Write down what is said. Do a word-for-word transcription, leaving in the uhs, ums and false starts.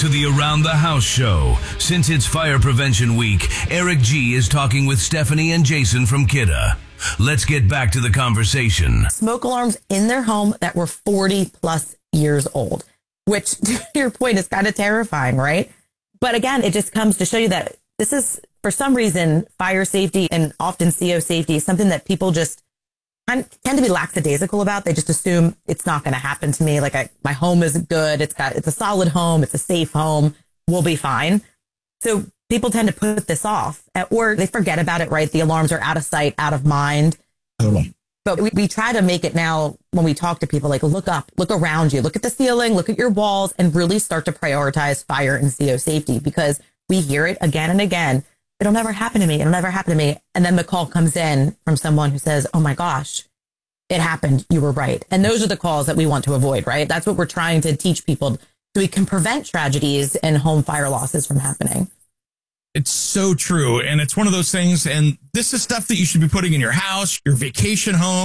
To the Around the House show. Since it's Fire Prevention Week, Eric G is talking with Stephanie and Jason from Kidda. Let's get back to the conversation. Smoke alarms in their home that were forty plus years old, which to your point is kind of terrifying, right? But again, it just comes to show you that this is, for some reason, fire safety and often C O safety is something that people just tend to be lackadaisical about. They just assume it's not going to happen to me. Like I, my home is good. It's got, it's a solid home. It's a safe home. We'll be fine. So people tend to put this off, or they forget about it, right? The alarms are out of sight, out of mind. Totally. But we, we try to make it now when we talk to people, like look up, look around you, look at the ceiling, look at your walls, and really start to prioritize fire and C O safety, because we hear it again and again. It'll never happen to me. It'll never happen to me. And then the call comes in from someone who says, oh my gosh, it happened. You were right. And those are the calls that we want to avoid, right? That's what we're trying to teach people, so we can prevent tragedies and home fire losses from happening. It's so true. And it's one of those things. And this is stuff that you should be putting in your house, your vacation home.